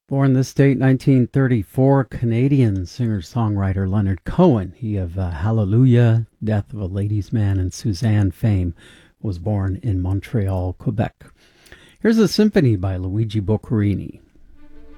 Born this date, 1934, Canadian singer-songwriter Leonard Cohen, he of Hallelujah, Death of a Ladies' Man, and Suzanne fame, was born in Montreal, Quebec. Here's a symphony by Luigi Boccherini.